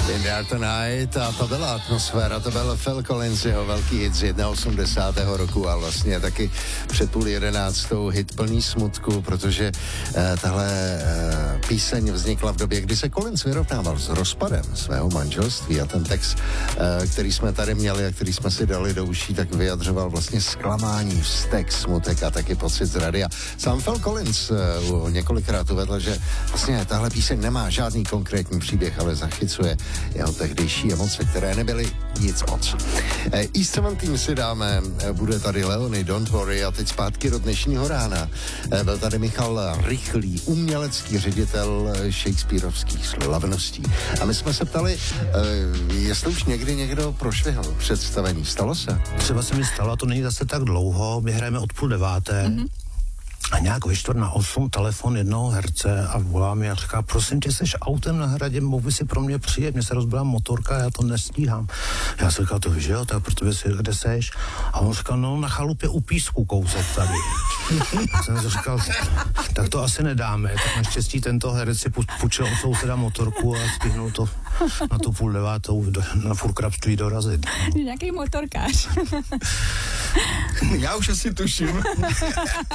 In the Tonight, a to byla atmosféra, to byl Phil Collins, jeho velký hit z 81. roku a vlastně taky před 10:30 hit plný smutku, protože tahle píseň vznikla v době, kdy se Collins vyrovnával s rozpadem svého manželství a ten text, který jsme tady měli a který jsme si dali do uší, tak vyjadřoval vlastně zklamání, vztek, smutek a taky pocit zrady. A sám Phil Collins několikrát uvedl, že vlastně tahle píseň nemá žádný konkrétní příběh, ale zachycuje jeho tehdejší emoce, které nebyly nic moc. East 17 si dáme, bude tady Leony, Don't Worry a teď zpátky do dnešního rána. Byl tady Michal Rychlý, umělecký ředitel shakespearovských slavností. A my jsme se ptali, jestli už někdy někdo prošvihl představení. Stalo se? Třeba se mi stalo, a to není zase tak dlouho, my hrajeme od 7:30. A nějak ve 7:45 telefon jednoho herce a volá mi a říká, prosím tě, seš autem na hradě, mohl by si pro mě přijet, mě se rozbila motorka, já to nestíhám. Já jsem říkal, to víš, jo, tak protože si, kde seš? A on říkal, no na chalupě u Písku kousek tady. A jsem si říkal, tak to asi nedáme, tak naštěstí tento herec si půjčil od souseda motorku a stihnul to na tu 8:30 na Furkrabství dorazit. Nějaký motorkář. Já už asi tuším.